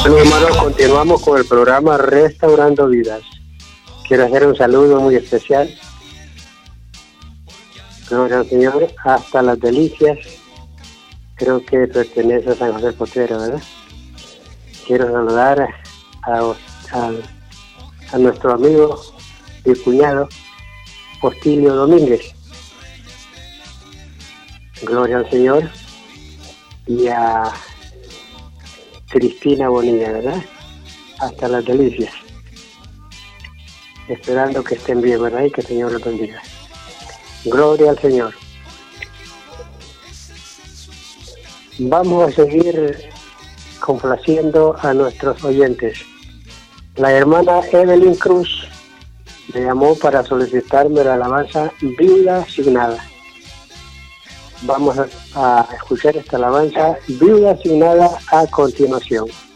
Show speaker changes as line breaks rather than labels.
Bueno, hermanos, continuamos con el programa Restaurando Vidas. Quiero hacer un saludo muy especial. Gloria al Señor, hasta Las Delicias. Creo que pertenece a San José Potrero, ¿verdad? Quiero saludar a nuestro amigo y cuñado Postilio Domínguez. Gloria al Señor. Y a Cristina Bonilla, ¿verdad? Hasta Las Delicias. Esperando que estén bien, ¿verdad? Y que el Señor los bendiga. Gloria al Señor. Vamos a seguir complaciendo a nuestros oyentes. La hermana Evelyn Cruz me llamó para solicitarme la alabanza Viuda Asignada. Vamos a escuchar esta alabanza Viuda Asignada a continuación.